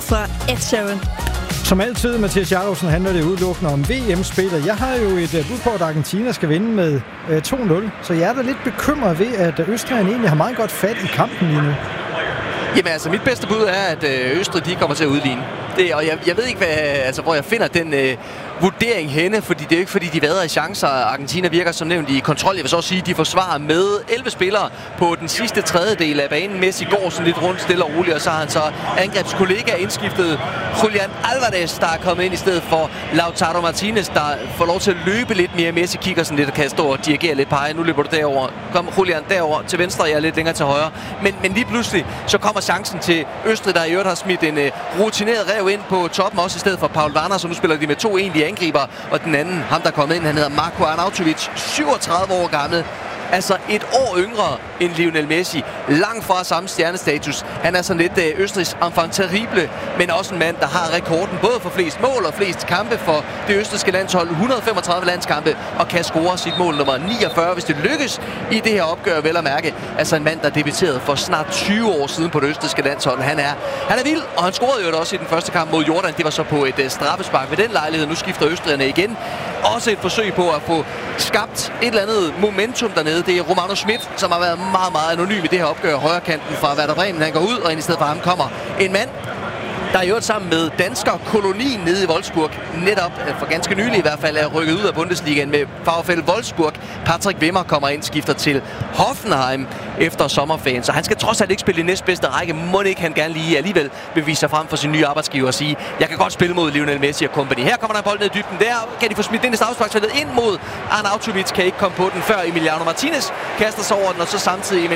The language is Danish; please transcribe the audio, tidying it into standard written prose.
fra Ed Sheeran. Som altid, Mathias Jarlovsen, handler det udelukkende om VM-spillet. Jeg har jo et bud på, at Argentina skal vinde med 2-0, så jeg er da lidt bekymret ved, at Østrig egentlig har meget godt fat i kampen lige nu. Jamen altså, mit bedste bud er, at Østrig de kommer til at udligne. Og jeg ved ikke, hvor jeg finder den vurdering henne, fordi det er jo ikke, fordi de vader i chancer. Argentina virker som nævnt i kontrol. Jeg vil så sige, at de forsvarer med 11 spillere på den sidste tredjedel af banen. Messi går sådan lidt rundt stille og roligt, og så har han så angrebskollega indskiftet Julian Alvarez, der er kommet ind i stedet for Lautaro Martinez, der får lov til at løbe lidt mere. Messi kigger sådan lidt og kan stå og dirigere lidt, pege. Nu løber du derover. Kom Julian derover til venstre, jeg er lidt længere til højre. Men lige pludselig, så kommer chancen til Østrig, der i øvrigt har smidt en rutineret rev ind på toppen, også i stedet for Paul Warner, så nu spiller de med to egentlige angriber, og den anden, ham der er kommet ind, han hedder Marko Arnautovic, 37 år gammel. Altså et år yngre end Lionel Messi. Langt fra samme stjernestatus. Han er sådan lidt Østrigs enfant terrible, men også en mand, der har rekorden både for flest mål og flest kampe for det østrigske landshold. 135 landskampe og kan score sit mål nummer 49, hvis det lykkes i det her opgør, vel at mærke. Altså en mand, der debuterede for snart 20 år siden på det østrigske landshold. Han er vild, og han scorede jo også i den første kamp mod Jordan. Det var så på et straffespark ved den lejlighed. Nu skifter østrigerne igen. Også et forsøg på at få skabt et eller andet momentum dernede. Det er Romano Schmidt, som har været meget, meget anonym i det her opgør. Højrekanten fra Werder Bremen. Han går ud, og ind i stedet for ham kommer en mand, der er jo sammen med danskerkolonien nede i Wolfsburg, netop for ganske nylig i hvert fald, er rykket ud af Bundesligaen med VfL Wolfsburg. Patrick Wimmer kommer ind, skifter til Hoffenheim efter sommerferien, så han skal trods alt ikke spille i næstbedste række. Må ikke han gerne lige alligevel vil vise sig frem for sin nye arbejdsgiver og sige, jeg kan godt spille mod Lionel Messi og company. Her kommer der en bold ned i dybden. Der kan de få smidt ind i straffesparksfeltet ind mod Arnautovic, kan ikke komme på den, før Emiliano Martinez kaster sig over den, og så samtidig